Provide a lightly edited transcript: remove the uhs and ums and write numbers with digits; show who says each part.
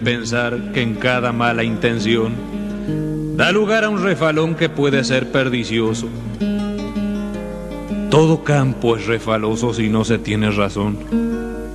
Speaker 1: pensar que en cada mala intención da lugar a un refalón que puede ser pernicioso. Todo campo es refaloso si no se tiene razón.